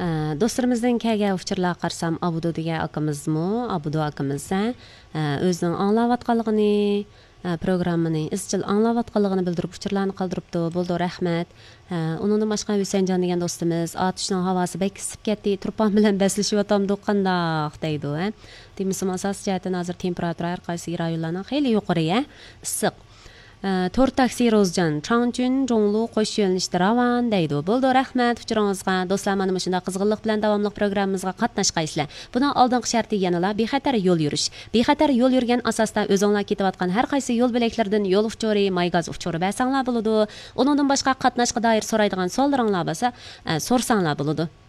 Do'stlarimizdan kelgan uchurlar qarsam Abudu degan akamizmi, Abudu akamiz o'zining anglayotganligini, programmani izchil anglayotganligini bildirib uchurlarni qoldiribdi. Bo'ldi, rahmat. Uningdan boshqa Husaynjon degan do'stimiz, "Otishning havosi bek isib ketdi, turpan bilan baslashyapamdi, qandoq?" deydi. Demisam asosiy jihatdan hozir temperatura har qaysi rayonlarning xeyli yuqori, issiq. To'rt taksi Rozjan, Changchun, Zhonglu qo'sh yo'nalishda ravon deydi. Bo'ldi, rahmat uchuringizga. Do'stlar, mana shunday qizg'inlik bilan davomli programmamizga qatnashqaysizlar. Buning oldingi sharti yanala bexatar yo'l yurish. Bexatar yo'l yurgan asosda o'zinglar ketayotgan har qaysi yo'l bo'laklaridan yo'l uchuri, maygaz uchuri bersanglar bo'ladi. Uningdan boshqa qatnashga doir so'raydigan savollaringlar bo'lsa, so'rsanglar bo'ladi.